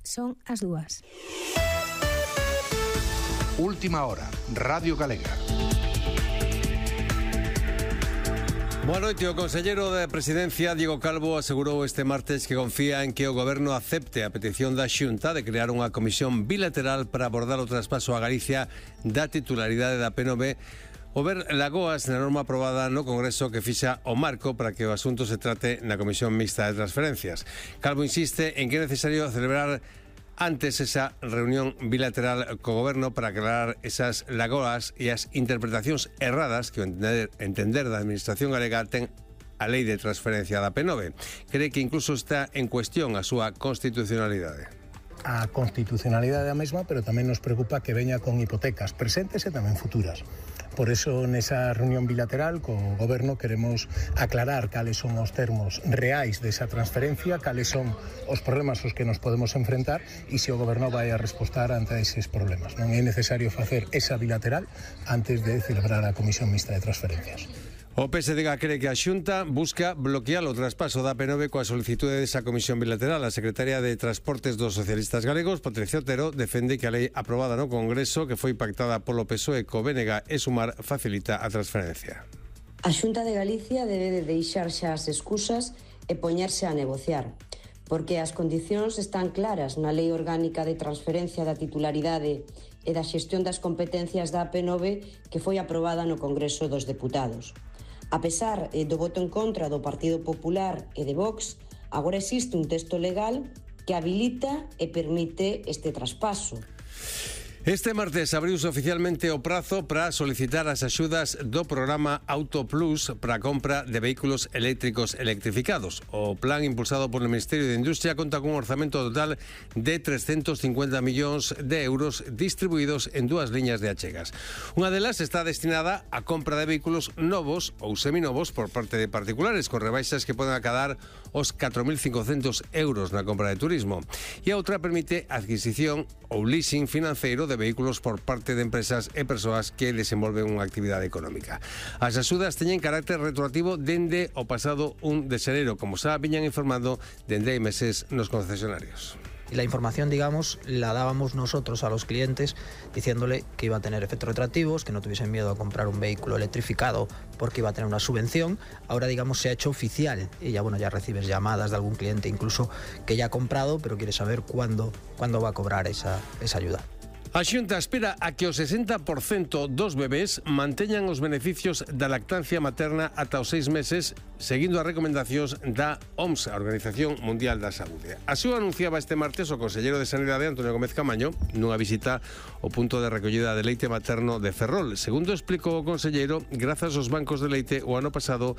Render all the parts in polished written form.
son as 2. Última hora, Radio Galega. Boa noite. O conselleiro da Presidencia, Diego Calvo, asegurou este martes que confía en que o Goberno acepte a petición da Xunta de crear unha comisión bilateral para abordar o traspaso a Galicia da titularidade da PNV o ver lagoas na norma aprobada no Congreso que fixa o marco para que o asunto se trate na Comisión Mixta de Transferencias. Calvo insiste en que é necesario celebrar antes esa reunión bilateral co Goberno para aclarar esas lagoas e as interpretacións erradas que o entender da Administración galega ten a Lei de Transferencia da PNV. Cree que incluso está en cuestión a súa constitucionalidade. A constitucionalidade da mesma, pero tamén nos preocupa que veña con hipotecas presentes e tamén futuras. Por eso, nesa reunión bilateral co Goberno queremos aclarar cales son os termos reais desa transferencia, cales son os problemas aos que nos podemos enfrentar e se o Goberno vai a respostar ante eses problemas. Non é necesario facer esa bilateral antes de celebrar a Comisión Mixta de Transferencias. O PSDG cree que a Xunta busca bloquear o traspaso da PNV coa solicitude desa comisión bilateral. A secretaria de Transportes dos socialistas galegos, Patricia Otero, defende que a lei aprobada no Congreso, que foi pactada polo PSOE co BNG e Sumar, facilita a transferencia. A Xunta de Galicia debe de deixar xa as excusas e poñerse a negociar, porque as condicións están claras na Lei Orgánica de Transferencia da Titularidade e da Xestión das Competencias da PNV que foi aprobada no Congreso dos Deputados. A pesar do voto en contra do Partido Popular e de Vox, agora existe un texto legal que habilita e permite este traspaso. Este martes abriuse oficialmente o prazo para solicitar as axudas do programa Auto Plus para a compra de vehículos eléctricos electrificados. O plan impulsado polo Ministerio de Industria conta cun orzamento total de 350 millóns de euros distribuídos en dúas liñas de achegas. Unha delas está destinada á compra de vehículos novos ou seminovos por parte de particulares, con rebaixas que poden acadar os 4.500 euros na compra de turismo. E a outra permite a adquisición ou leasing financeiro de vehículos por parte de empresas e persoas que desenvolven unha actividade económica. As axudas teñen carácter retroactivo dende o pasado 1 de xaneiro, como xa viñan informando dende hai meses nos concesionarios. Y la información, digamos, la dábamos nosotros a los clientes diciéndole que iba a tener efectos retroactivos, que no tuviesen miedo a comprar un vehículo electrificado porque iba a tener una subvención. Ahora, digamos, se ha hecho oficial y ya, bueno, ya recibes llamadas de algún cliente incluso que ya ha comprado, pero quiere saber cuándo va a cobrar esa ayuda. A Xunta espera a que o 60% dos bebés manteñan os beneficios da lactancia materna ata os 6 meses, seguindo as recomendacións da OMS, a Organización Mundial da Saúde. Así o anunciaba este martes o conselleiro de Sanidade, Antonio Gómez Camaño, nunha visita ao punto de recollida de leite materno de Ferrol. Segundo explicou o conselleiro, grazas aos bancos de leite, o ano pasado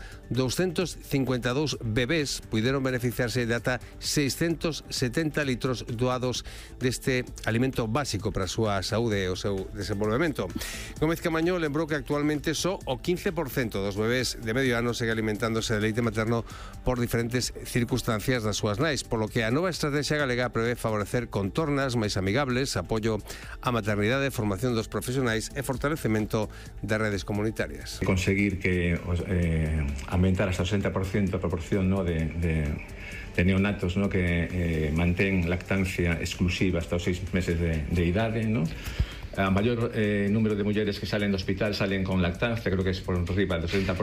252 bebés puideron beneficiarse de ata 670 litros doados deste alimento básico para a súa saúde e o seu desenvolvemento. Gómez Camaño lembrou que actualmente só o 15% dos bebés de medio ano segue alimentándose de leite materno por diferentes circunstancias das súas nais, polo que a nova estrategia galega prevé favorecer contornas máis amigables, apoio á maternidade, formación dos profesionais e fortalecemento das redes comunitarias. Conseguir que aumentar hasta o 60% a proporción de neonatos, ¿no?, que mantén lactancia exclusiva hasta os 6 meses de idade, ¿no? A maior número de mulleres que salen do hospital salen con lactancia, creo que es por riba do 70%.